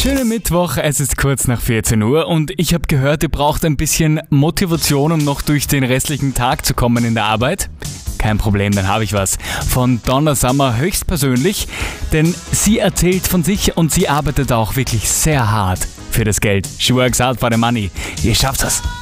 Schönen Mittwoch, es ist kurz nach 14 Uhr und ich habe gehört, ihr braucht ein bisschen Motivation, um noch durch den restlichen Tag zu kommen in der Arbeit. Kein Problem, dann habe ich was. Von Donna Summer höchstpersönlich, denn sie erzählt von sich und sie arbeitet auch wirklich sehr hart für das Geld. She works hard for the money. Ihr schafft das.